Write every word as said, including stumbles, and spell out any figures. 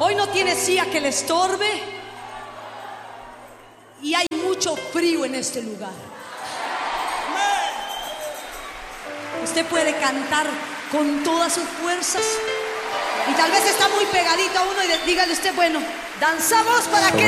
Hoy no tiene silla que le estorbe. Y hay mucho frío en este lugar. Usted puede cantar con todas sus fuerzas. Y tal vez está muy pegadito a uno y dígale usted, bueno, danzamos para que